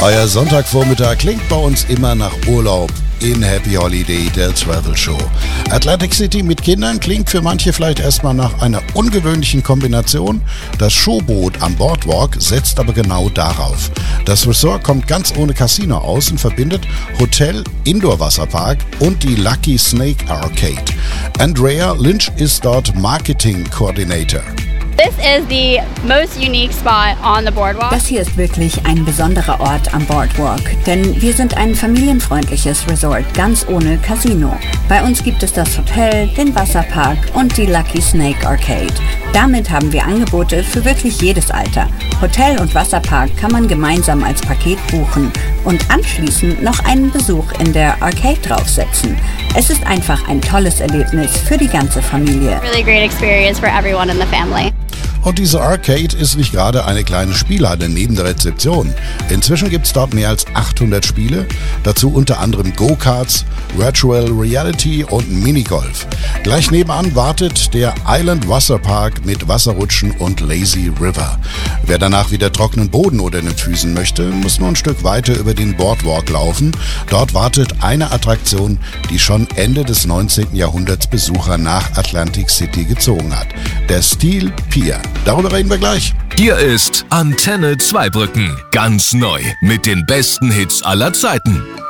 Euer Sonntagvormittag klingt bei uns immer nach Urlaub in Happy Holiday, der Travel Show. Atlantic City mit Kindern klingt für manche vielleicht erstmal nach einer ungewöhnlichen Kombination. Das Showboot am Boardwalk setzt aber genau darauf. Das Resort kommt ganz ohne Casino aus und verbindet Hotel, Indoor-Wasserpark und die Lucky Snake Arcade. Andrea Lynch ist dort Marketing Coordinator. This is the most unique spot on the boardwalk. Das hier ist wirklich ein besonderer Ort am Boardwalk, denn wir sind ein familienfreundliches Resort, ganz ohne Casino. Bei uns gibt es das Hotel, den Wasserpark und die Lucky Snake Arcade. Damit haben wir Angebote für wirklich jedes Alter. Hotel und Wasserpark kann man gemeinsam als Paket buchen und anschließend noch einen Besuch in der Arcade draufsetzen. Es ist einfach ein tolles Erlebnis für die ganze Familie. Really great experience for everyone in the family. Und diese Arcade ist nicht gerade eine kleine Spielhalle neben der Rezeption. Inzwischen gibt es dort mehr als 800 Spiele, dazu unter anderem Go-Karts, Virtual Reality und Minigolf. Gleich nebenan wartet der Island Wasserpark mit Wasserrutschen und Lazy River. Wer danach wieder trockenen Boden unter den Füßen möchte, muss nur ein Stück weiter über den Boardwalk laufen. Dort wartet eine Attraktion, die schon Ende des 19. Jahrhunderts Besucher nach Atlantic City gezogen hat. Der Steel Pier. Darüber reden wir gleich. Hier ist Antenne Zweibrücken. Ganz neu mit den besten Hits aller Zeiten.